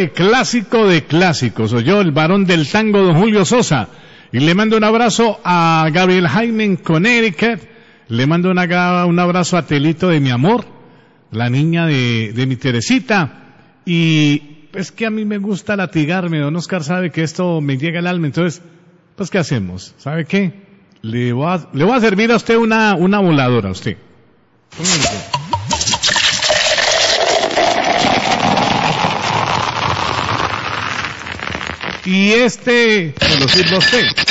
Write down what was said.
clásico de clásicos. Soy yo, el varón del tango, don Julio Sosa. Y le mando un abrazo a Gabriel Jaime en Connecticut. Le mando un abrazo a Telito de mi amor, la niña de mi Teresita. Y es que a mí me gusta latigarme. Don Oscar sabe que esto me llega al alma. Entonces, pues, ¿qué hacemos? ¿Sabe qué? Le voy a servir a usted una voladora a usted. Y se lo sirvo a usted.